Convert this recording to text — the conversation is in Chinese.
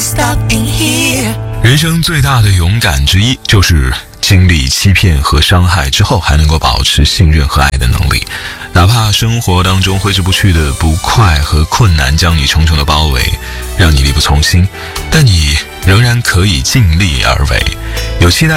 人生最大的勇敢之一，就是经历欺骗和伤害之后，还能够保持信任和爱的能力。哪怕生活当中挥之不去的不快和困难将你重重的包围，让你力不从心，但你仍然可以尽力而为。有期待